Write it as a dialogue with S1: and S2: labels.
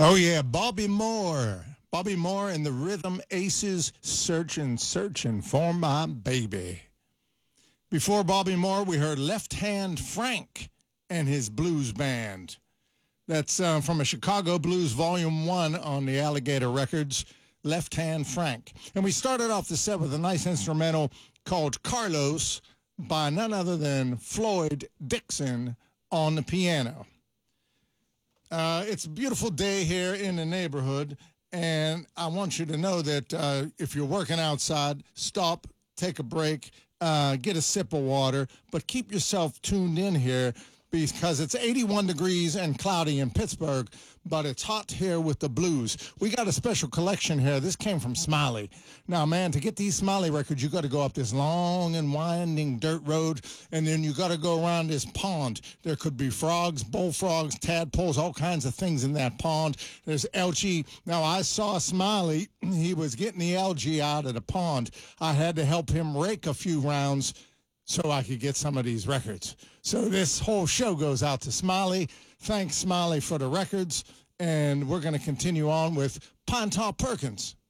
S1: Oh, yeah, Bobby Moore. Bobby Moore and the Rhythm Aces, searching for my baby. Before Bobby Moore, we heard Left Hand Frank and his blues band. That's from a Chicago Blues Volume 1 on the Alligator Records, Left Hand Frank. And we started off the set with a nice instrumental called Carlos by none other than Floyd Dixon on the piano. It's a beautiful day here in the neighborhood, and I want you to know that if you're working outside, stop, take a break, get a sip of water, but keep yourself tuned in here because it's 81 degrees and cloudy in Pittsburgh, but it's hot here with the blues. We got a special collection here. This came from Smiley. Now, man, to get these Smiley records, you got to go up this long and winding dirt road, and then you got to go around this pond. There could be frogs, bullfrogs, tadpoles, all kinds of things in that pond. There's algae. Now, I saw Smiley. He was getting the algae out of the pond. I had to help him rake a few rounds so I could get some of these records. So this whole show goes out to Smiley. Thanks, Smiley, for the records. And we're going to continue on with Pine Top Perkins.